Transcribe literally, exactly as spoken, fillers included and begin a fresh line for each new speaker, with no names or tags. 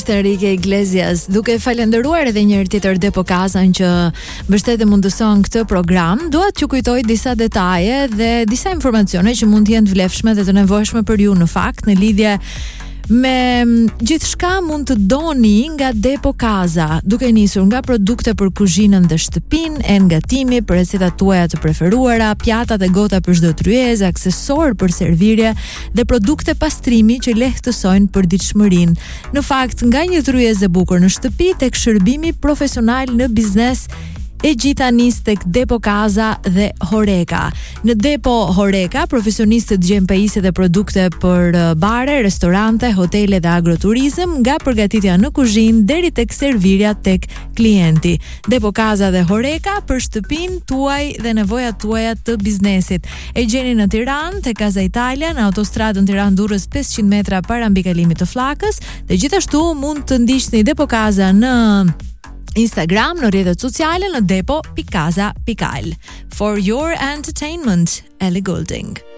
Enrique Iglesias, duke falenderuar edhe një herë tjetër Depo Kazan që mbështet e mundëson këtë program, dua t'ju kujtoj disa detaje dhe disa informacione që mund të jenë të vlefshme dhe të nevojshme për ju në fakt në lidhje me gjithçka mund të doni nga Depo Kaza, duke nisur nga produkte për kuzhinën dhe shtëpinë, e ngatimi, për recetat tuaja të preferuara, pjata dhe gota për çdo tryezë, aksesorë për servirje dhe produkte pastrimi që lehtësojnë përditshmërinë. Në fakt, nga një tryezë e bukur në shtëpi tek shërbimi profesional në biznes, e gjitha nis tek Depo Kaza dhe Horeca. Në Depo Horeca, profesionistët gjejnë pajisje dhe produkte për bare, restorante, hotele dhe agroturizëm, nga përgatitja në kuzhinë deri tek servirja tek klienti. Depo Kaza dhe Horeca për shtëpinë tuaj dhe nevojat tuaja të biznesit. E gjeni në Tiranë tek Kaza Italia, në autostradën Tiranë-Durrës pesëqind metra para mbi kalimit të Flakës, dhe gjithashtu mund të ndiqni Depo Kaza në Instagram, në rrjetet sociale në depo pikazapikal. For your entertainment, Ellie Goulding.